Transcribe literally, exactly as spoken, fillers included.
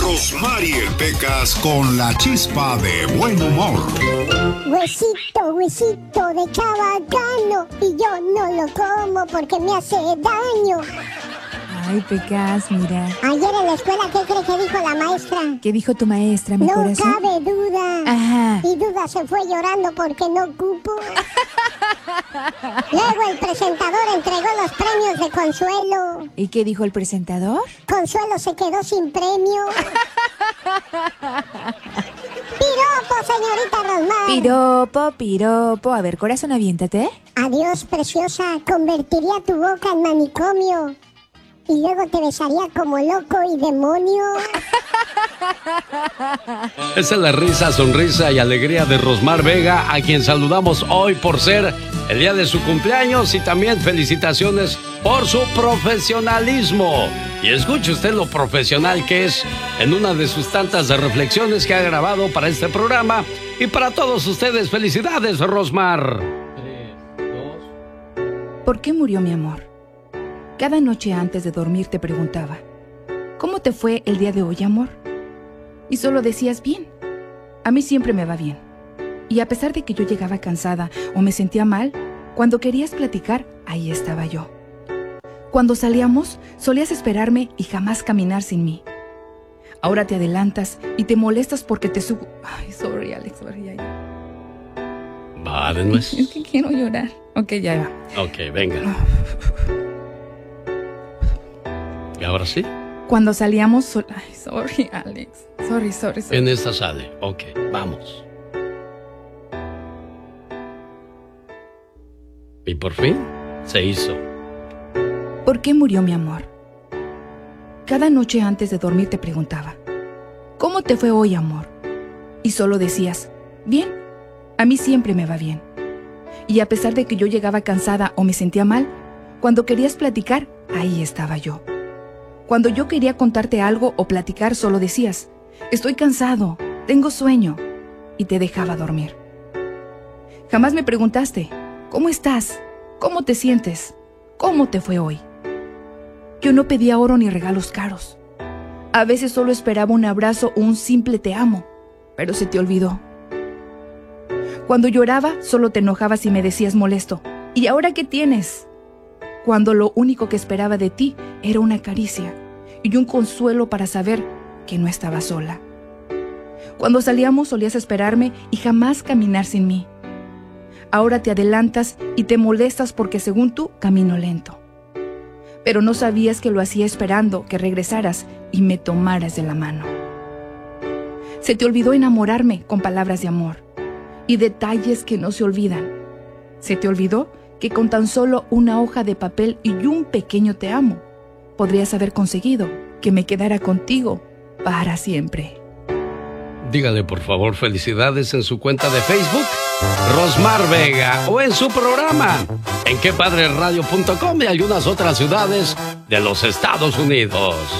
Rosmarie Pecas con la chispa de buen humor. Huesito, huesito de chabacano, y yo no lo como porque me hace daño. Ay, Pecas, mira. Ayer en la escuela, ¿qué cree que dijo la maestra? ¿Qué dijo tu maestra, mi no corazón? No cabe duda. Ajá. Y Duda se fue llorando porque no cupo. Luego el presentador entregó los premios de Consuelo. ¿Y qué dijo el presentador? Consuelo se quedó sin premio. Piropo, señorita Rosmar. Piropo, piropo. A ver, corazón, aviéntate. Adiós, preciosa. Convertiría tu boca en manicomio. Y luego te besaría como loco y demonio. Esa es la risa, sonrisa y alegría de Rosmar Vega, a quien saludamos hoy por ser el día de su cumpleaños, y también felicitaciones por su profesionalismo. Y escuche usted lo profesional que es en una de sus tantas reflexiones que ha grabado para este programa. Y para todos ustedes, felicidades, Rosmar. Tres, dos. ¿Por qué murió mi amor? Cada noche antes de dormir te preguntaba, ¿cómo te fue el día de hoy, amor? Y solo decías, bien. A mí siempre me va bien. Y a pesar de que yo llegaba cansada o me sentía mal, cuando querías platicar, ahí estaba yo. Cuando salíamos, solías esperarme y jamás caminar sin mí. Ahora te adelantas y te molestas porque te subo... Ay, sorry, Alex, sorry, ya, ya. Va, de nuez. Es que quiero llorar. Ok, ya va. Ok, venga. ¿Y ahora sí? Cuando salíamos... Sol... Ay, sorry, Alex. Sorry, sorry, sorry. En esta sale. Ok, vamos. Y por fin, se hizo. ¿Por qué murió mi amor? Cada noche antes de dormir te preguntaba, ¿cómo te fue hoy, amor? Y solo decías, bien. A mí siempre me va bien. Y a pesar de que yo llegaba cansada o me sentía mal, cuando querías platicar, ahí estaba yo. Cuando yo quería contarte algo o platicar, solo decías, estoy cansado, tengo sueño, y te dejaba dormir. Jamás me preguntaste, ¿cómo estás? ¿Cómo te sientes? ¿Cómo te fue hoy? Yo no pedía oro ni regalos caros. A veces solo esperaba un abrazo o un simple te amo, pero se te olvidó. Cuando lloraba, solo te enojabas y me decías molesto, ¿y ahora qué tienes? Cuando lo único que esperaba de ti era una caricia y un consuelo para saber que no estaba sola. Cuando salíamos solías esperarme y jamás caminar sin mí. Ahora te adelantas y te molestas porque según tú camino lento. Pero no sabías que lo hacía esperando que regresaras y me tomaras de la mano. Se te olvidó enamorarme con palabras de amor y detalles que no se olvidan. Se te olvidó que con tan solo una hoja de papel y un pequeño te amo, podrías haber conseguido que me quedara contigo para siempre. Dígale por favor felicidades en su cuenta de Facebook, Rosmar Vega, o en su programa, en que padre radio punto com y algunas otras ciudades de los Estados Unidos.